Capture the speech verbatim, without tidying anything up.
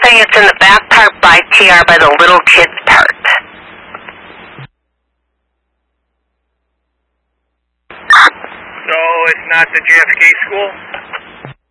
saying it's in the back part by T R by the little kids part. So it's not the J F K school?